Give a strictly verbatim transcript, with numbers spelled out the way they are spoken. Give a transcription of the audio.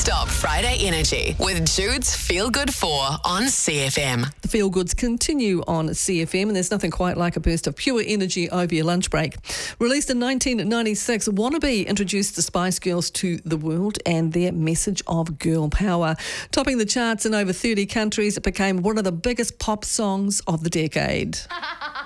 Non-stop Friday energy with Jude's Feel Good four on C F M. The Feel Goods continue on C F M, and there's nothing quite like a burst of pure energy over your lunch break. Released in nineteen ninety-six, Wannabe introduced the Spice Girls to the world and their message of girl power. Topping the charts in over thirty countries, it became one of the biggest pop songs of the decade.